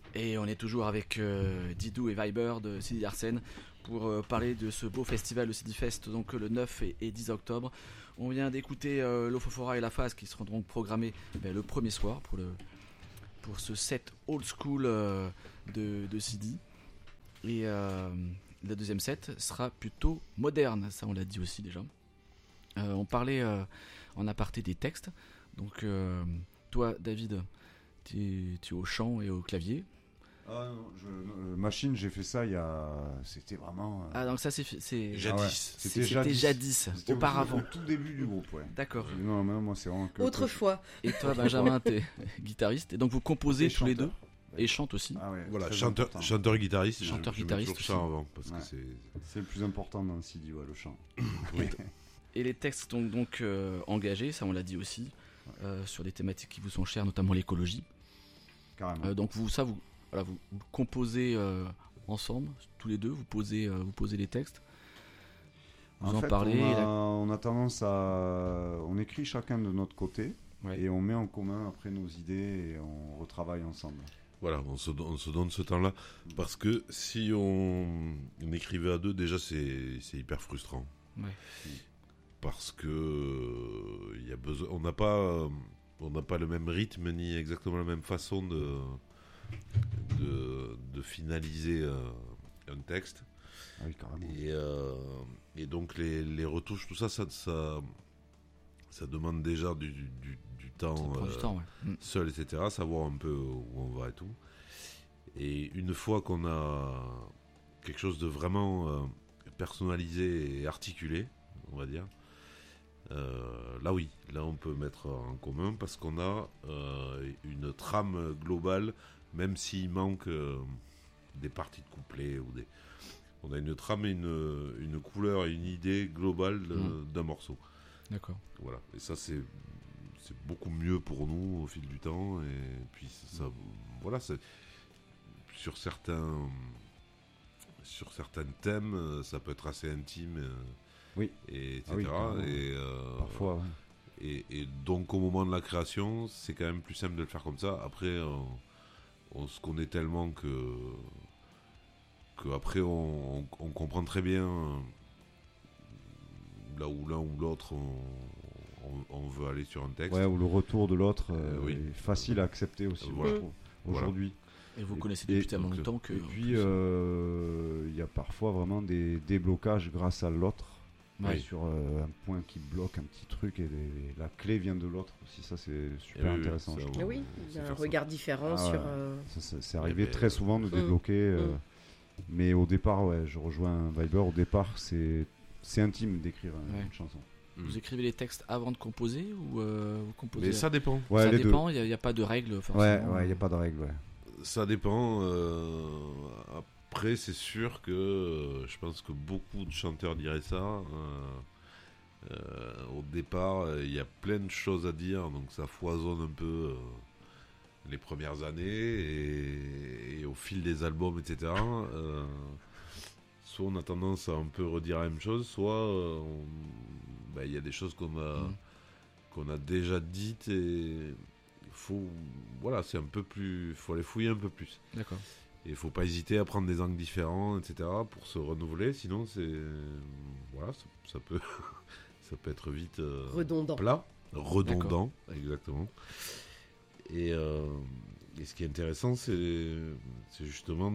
Et on est toujours avec Didou et Viber de Sidi Arsène pour parler de ce beau festival, le Sidi Fest, donc le 9 et 10 octobre. On vient d'écouter l'Ofofora et la Phase qui seront donc programmés le premier soir pour ce set old school de Sidi. Et le deuxième set sera plutôt moderne, ça on l'a dit aussi déjà. On parlait en aparté des textes. Donc toi David, tu es au chant et au clavier. Ah non, machine, j'ai fait ça c'était vraiment. Ah donc ça c'est jadis. Ah ouais, c'était jadis, auparavant. Au tout début du groupe, ouais. D'accord. Non, mais moi c'est vraiment que. Autrefois. Et toi Benjamin, t'es guitariste et donc vous composez Et tous les chanteur. deux et chante aussi. Ah ouais, Voilà, très chanteur, important. chanteur-guitariste. Chanteur-guitariste Je mets toujours ça aussi. avant parce Ouais. que c'est. C'est le plus important dans le CD, ouais, le chant. Oui. Et les textes sont donc engagés, ça on l'a dit aussi, sur des thématiques qui vous sont chères, notamment l'écologie. Carrément. Donc vous composez ensemble, tous les deux, vous posez les textes. Vous en fait, parlez. on a tendance on écrit chacun de notre côté Ouais. et on met en commun après nos idées et on retravaille ensemble. Voilà, on se donne ce temps-là parce que si on écrivait à deux, déjà c'est hyper frustrant. Ouais. Parce que il y a besoin, on n'a pas le même rythme ni exactement la même façon de finaliser un texte. Ah oui, carrément. Et donc les retouches, tout ça demande déjà du Ça temps, prend du temps, ouais. seul, etc. Savoir un peu où on va et tout. Et une fois qu'on a quelque chose de vraiment personnalisé et articulé, on va dire, là on peut mettre en commun parce qu'on a une trame globale, même s'il manque des parties de couplets on a une trame et une couleur et une idée globale d'un morceau. D'accord. Voilà. Et ça c'est beaucoup mieux pour nous au fil du temps. Et puis ça voilà, sur certains thèmes, ça peut être assez intime. Oui. Et etc. Ah oui, carrément. Et Parfois, ouais. et donc au moment de la création, c'est quand même plus simple de le faire comme ça. Après, on se connaît tellement que après on comprend très bien là où l'un ou l'autre on veut aller sur un texte. Ouais, ou le retour de l'autre oui. est facile à accepter aussi Voilà. je trouve, aujourd'hui. Et vous connaissez depuis tellement donc, longtemps que. Et puis il y a parfois vraiment des déblocages grâce à l'autre. Ouais. Sur un point qui bloque un petit truc et la clé vient de l'autre aussi, ça c'est super oui, intéressant. ça, je on- trouve. Oui, il y c'est a un faire ça. regard différent Ah ouais. sur. C'est arrivé ben, très souvent de débloquer, mais au départ, ouais, je rejoins Viber, au départ c'est intime d'écrire Ouais. une chanson. Vous écrivez les textes avant de composer ou vous composez. Mais ça dépend. Ouais, ça les dépend, il n'y a pas de règle deux. forcément. Ouais, il n'y a pas de règle, ouais. Ça dépend. Après, c'est sûr que je pense que beaucoup de chanteurs diraient ça. Au départ, il y a plein de choses à dire, donc ça foisonne un peu les premières années et au fil des albums, etc. Soit on a tendance à un peu redire la même chose, soit il y a des choses qu'on a déjà dites et c'est un peu plus, faut aller fouiller un peu plus. D'accord. Et il faut pas hésiter à prendre des angles différents, etc. pour se renouveler, sinon ça peut ça peut être vite Redondant. plat, redondant, exactement. Et ce qui est intéressant, c'est justement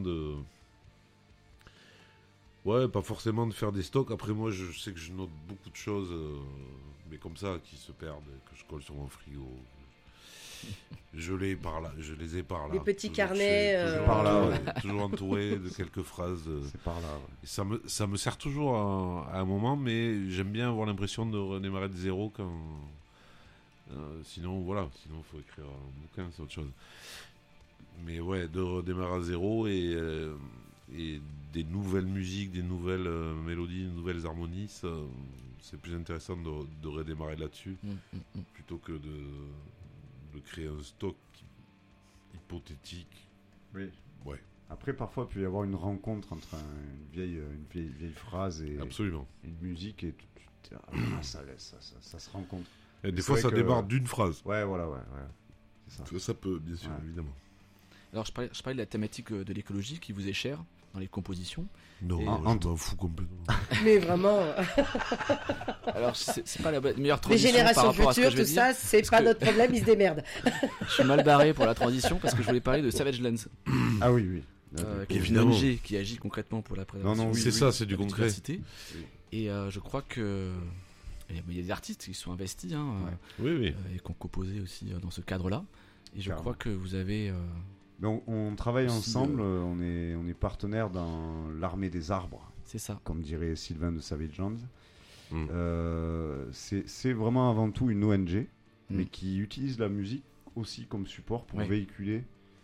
pas forcément de faire des stocks. Après moi, je sais que je note beaucoup de choses, mais comme ça, qui se perdent, que je colle sur mon frigo. Je les ai par là. Des petits Toujours carnets, toujours par là, entouré, toujours entouré de quelques phrases. C'est par là, ouais. Et ça me sert toujours à un moment, mais j'aime bien avoir l'impression de redémarrer de zéro quand. Sinon faut écrire un bouquin, c'est autre chose. Mais ouais, de redémarrer à zéro et des nouvelles musiques, des nouvelles mélodies, des nouvelles harmonies, c'est plus intéressant de redémarrer là-dessus plutôt que de créer un stock hypothétique. Oui. Ouais, Après, parfois, il peut y avoir une rencontre entre une vieille phrase et absolument. une musique et ça se rencontre. Et des C'est fois, vrai ça que- démarre d'une phrase. Ouais, voilà, ouais. C'est ça. Ça peut, bien sûr, Ouais. évidemment. Alors je parlais de la thématique de l'écologie qui vous est chère dans les compositions. Non, Et- je m'en fous complètement. Mais vraiment, Alors c'est pas la meilleure les transition par générations rapport à ce que futures, je vais tout dire. ça, c'est Parce pas que- notre problème, ils se démerdent. Je suis mal barré pour la transition parce que je voulais parler de Savage Lands, Ah oui, oui. qui est une Évidemment. ONG qui agit concrètement pour la préservation. Non, oui, c'est ça, c'est du de la concret. biodiversité. Oui. Et je crois que il y a des artistes qui sont investis Oui, oui. et qui ont composé aussi dans ce cadre-là. Et je Carrément. crois que vous avez Donc on travaille Aussi, ensemble, on est partenaires dans l'armée des arbres, c'est ça. comme dirait Sylvain de Savage Lands. Mm. C'est vraiment avant tout une ONG, Mm. mais qui utilise la musique aussi comme support pour Ouais. véhiculer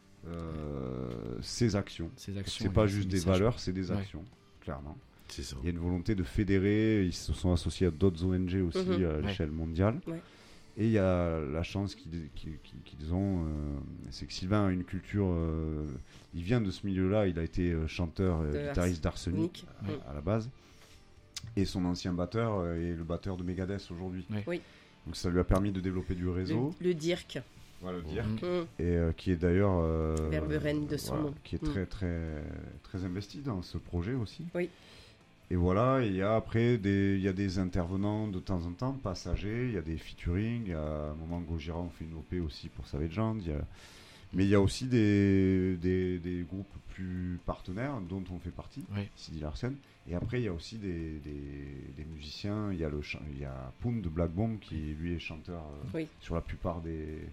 ses actions. Ces actions. C'est pas et juste ces des messages. valeurs, c'est des Ouais. actions, clairement. C'est ça. Il y a une volonté de fédérer, ils se sont associés à d'autres ONG aussi Mhm. à l'échelle mondiale. Ouais. Et il y a la chance qu'ils ont, c'est que Sylvain a une culture, il vient de ce milieu-là, il a été chanteur, De guitariste d'Arsenic Nick. Ouais. à la base. Et son ancien batteur est le batteur de Megadeth aujourd'hui. Ouais. Oui. Donc ça lui a permis de développer du réseau, Le Dirk. voilà, le dire. Mm. Mm. Et qui est d'ailleurs Ververeine de son nom. qui est Mm. très très très investi dans ce projet aussi. Oui. Et voilà, il y a après il y a des intervenants de temps en temps, passagers, il y a des featuring, il y a un moment Gojira on fait une OP aussi pour Savage Land, mais il y a aussi des groupes plus partenaires dont on fait partie, Oui. Sidi Larsen. Et après il y a aussi des musiciens, il y a Pound de Black Bomb qui lui est chanteur Oui. sur la plupart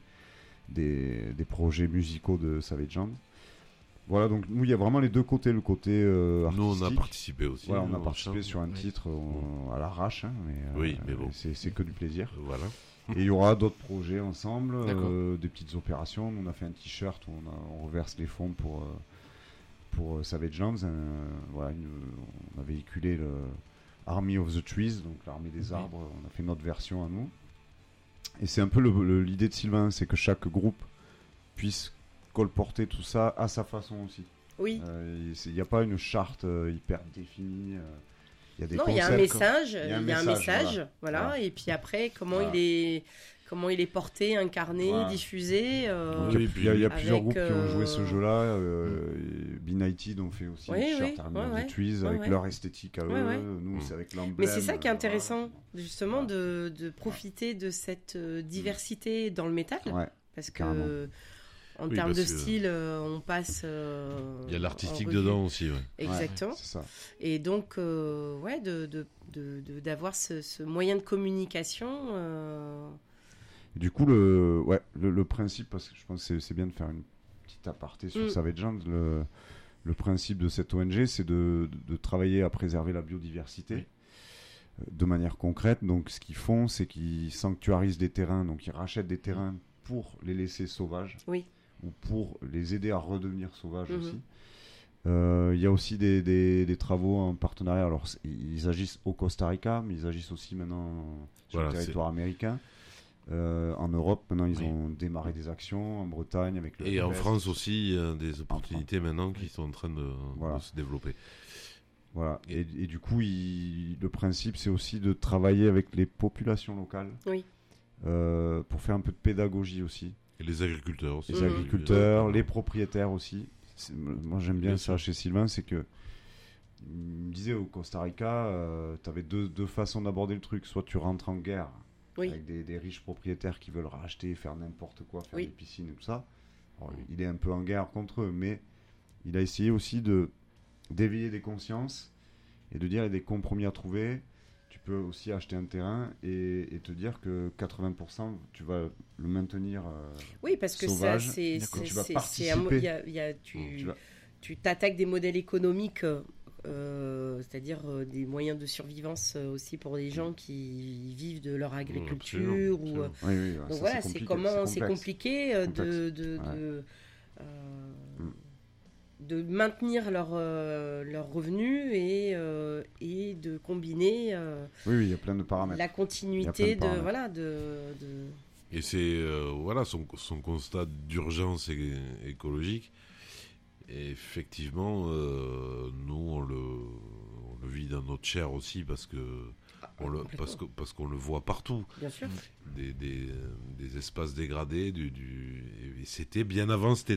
des projets musicaux de Savage Land. Voilà, donc nous il y a vraiment les deux côtés, le côté artistique. Nous, on a participé aussi. Voilà, on a au participé chant. sur un Oui. titre à l'arrache, hein, mais, Oui, mais bon. c'est que du plaisir. Voilà. Et il y aura d'autres projets ensemble, D'accord. des petites opérations. On a fait un t-shirt où on reverse les fonds pour Savage Lands. Voilà, on a véhiculé le Army of the Trees, donc l'armée des Oui. arbres. On a fait notre version à nous. Et c'est un peu l'idée de Sylvain, c'est que chaque groupe puisse colporter tout ça à sa façon aussi. Oui. Il n'y a pas une charte hyper définie. Il y a des Non, il y a un concepts, message, Il y a un il y a un message, message, voilà. Voilà. Et puis après, comment Voilà. il est porté, incarné, Voilà. diffusé. Donc, Oui, il y a puis- plusieurs avec, groupes qui ont joué ce jeu-là. Mm. B-Nighted ont fait aussi Oui, une oui, charte Army ouais, of ouais. the Trees Ouais, avec ouais. leur esthétique à eux. Ouais, ouais. Nous, Mm. c'est avec l'emblème. Mais c'est ça qui est voilà. intéressant, justement, de profiter de cette diversité dans le métal. Ouais. Parce que, Carrément. en Oui, termes de parce que- style, on passe. Il y a l'artistique en revue. dedans aussi, ouais. Exactement. Ouais, c'est ça. Et donc, ouais, d'avoir ce moyen de communication. Et du coup, le principe, parce que je pense que c'est bien de faire une petite aparté sur Mm. Savage Land, le principe de cette ONG, c'est de travailler à préserver la biodiversité. Oui. De manière concrète. Donc, ce qu'ils font, c'est qu'ils sanctuarisent des terrains, donc ils rachètent des terrains pour les laisser sauvages, Oui. ou pour les aider à redevenir sauvages Mhm. aussi. Il y a aussi des travaux en partenariat. Alors, ils agissent au Costa Rica, mais ils agissent aussi maintenant sur Voilà, le territoire américain. En Europe, maintenant, ils Oui. ont démarré des actions en Bretagne avec le Et en Hellfest. France aussi, il y a des opportunités maintenant qui sont en train de Voilà. se développer. Voilà. Et du coup, le principe, c'est aussi de travailler avec les populations locales. Oui. Pour faire un peu de pédagogie aussi. Et les agriculteurs aussi. Les Mhm. agriculteurs, les propriétaires aussi. Moi, j'aime bien Bien ça chez Sylvain, c'est que il me disait au Costa Rica, tu avais deux façons d'aborder le truc. Soit tu rentres en guerre Oui. avec des riches propriétaires qui veulent racheter, faire n'importe quoi, faire Oui. des piscines et tout ça. Alors, il est un peu en guerre contre eux, mais il a essayé aussi d'éveiller des consciences et de dire il y a des compromis à trouver. Tu peux aussi acheter un terrain et te dire que 80% tu vas le maintenir Oui, parce que sauvage. ça, c'est. D'accord. Tu vas c'est- participer. tu vas- tu t'attaques des modèles économiques, c'est-à-dire des moyens de survivance aussi pour les gens qui vivent de leur agriculture. absolument, Ou, absolument. Oui, oui, donc ça, voilà, compliqué, c'est complexe. compliqué de maintenir leurs revenus et de combiner Oui, oui, il y a plein de paramètres. la Il y a continuité plein de de paramètres. voilà de Et c'est voilà son constat d'urgence écologique. Et effectivement, nous on le vit dans notre chair aussi parce que parce qu'on le voit partout. bien sûr. Des espaces dégradés et c'était bien avant cet été.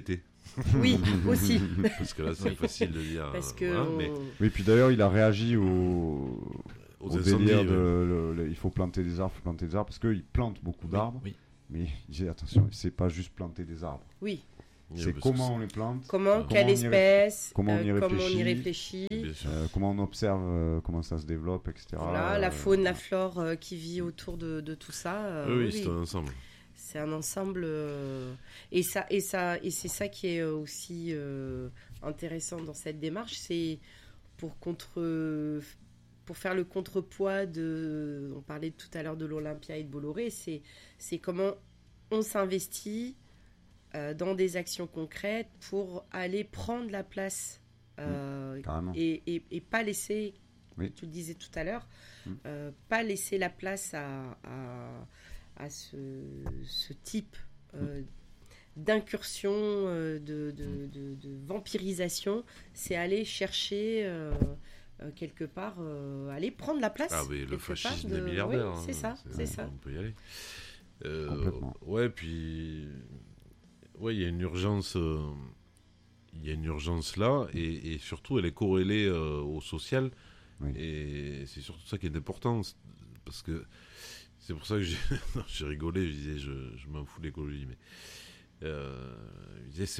Oui, aussi. Parce que là, c'est facile de dire. Parce que voilà, mais Oui, puis d'ailleurs, il a réagi aux au incendies, délire ouais. il faut planter des arbres, parce qu'il plante beaucoup d'arbres. Oui. Mais il disait attention, c'est pas juste planter des arbres. Oui. C'est Parce comment on les plante, Comment, Comment quelle on y espèce, comment on y comment on y réfléchit. réfléchit. que- bien sûr. comment on observe comment ça se développe, etc. Voilà, la faune, la flore qui vit autour de tout ça. Oui, c'est un ensemble. C'est un ensemble. Et c'est ça qui est aussi intéressant dans cette démarche, c'est pour faire le contrepoids de. On parlait tout à l'heure de l'Olympia et de Bolloré, c'est comment on s'investit dans des actions concrètes pour aller prendre la place Carrément. et pas laisser, Oui. tu le disais tout à l'heure, pas laisser la place à ce type d'incursion, de vampirisation. C'est aller chercher quelque part, aller prendre la place. Ah oui, le quelque fascisme part des milliardaires. Oui, c'est ça, c'est ça. On peut y aller. Complètement. Ouais, puis ouais, il y a une urgence. Il y a une urgence là, et surtout elle est corrélée au social. Oui. Et c'est surtout ça qui est important, parce que c'est pour ça que j'ai rigolé. Je disais, je m'en fous de l'écologie, mais je disais,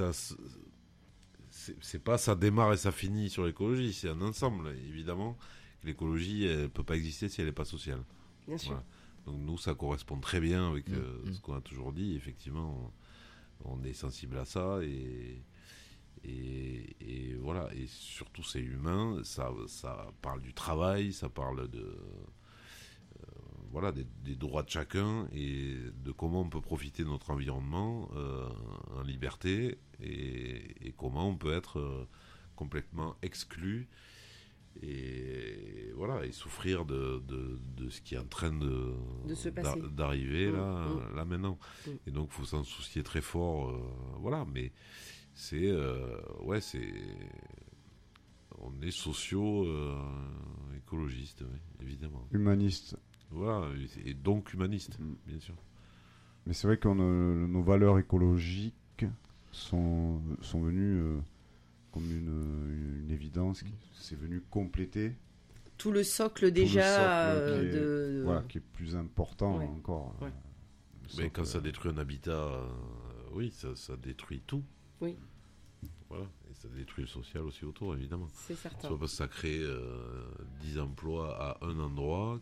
c'est pas ça démarre et ça finit sur l'écologie, c'est un ensemble. Évidemment, l'écologie elle peut pas exister si elle n'est pas sociale. Bien sûr. Voilà. Donc nous, ça correspond très bien avec ce qu'on a toujours dit. Effectivement, on est sensible à ça et voilà. Et surtout, c'est humain. Ça parle du travail, ça parle de voilà des droits de chacun et de comment on peut profiter de notre environnement en liberté et comment on peut être complètement exclu. Et voilà, et souffrir de ce qui est en train De se passer. d'arriver là maintenant. Et donc il faut s'en soucier très fort, voilà. Mais c'est on est socio-écologiste, oui, évidemment. Humaniste. Voilà, et donc humaniste, bien sûr. Mais c'est vrai que nos valeurs écologiques sont venues comme une évidence. C'est venu compléter Tout le socle déjà socle qui est- de. voilà, qui est plus important Ouais. encore. Ouais. Le Mais socle, quand ça détruit un habitat, oui, ça détruit tout. Oui. Voilà, et ça détruit le social aussi autour, évidemment. C'est certain. Soit parce que ça crée 10 emplois à un endroit,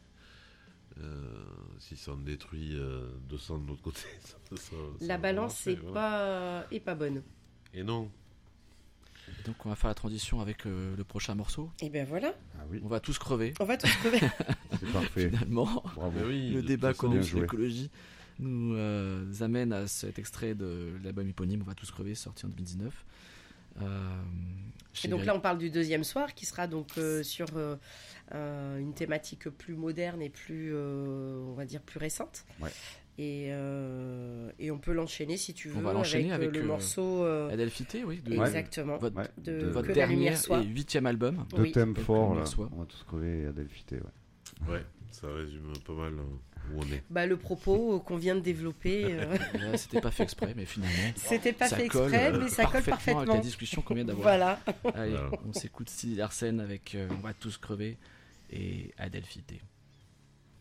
si ça en détruit 200 de l'autre côté. ça La va balance marcher, voilà. est pas bonne. Et non. Et donc on va faire la transition avec le prochain morceau. Et bien voilà, Ah oui, On va tous crever. on va tous crever. c'est parfait. Finalement, Bravo. Mais oui, le de débat toute façon, qu'on a eu bien sur joué. l'écologie nous amène à cet extrait de l'album éponyme On va tous crever, sorti en 2019. Et donc là, on parle du deuxième soir qui sera donc sur une thématique plus moderne et plus, on va dire, plus récente. Ouais. Et on peut l'enchaîner si tu veux On va l'enchaîner avec, le morceau. Adelphité, oui. Exactement. Votre, Ouais. De votre Que la dernier lumière soit. et 8e album. Deux Oui. thèmes Que forts, la là. lumière soit. On va tous crever et Adelphité, ouais. Ouais, ça résume pas mal où on est. Bah, le propos qu'on vient de développer, Ouais, c'était pas fait exprès, mais finalement, c'était pas ça fait colle, exprès, mais ça colle avec la parfaitement. discussion qu'on vient d'avoir. Voilà. Allez, Voilà. on s'écoute Sylvie Larsen avec On va tous crever et Adelphité.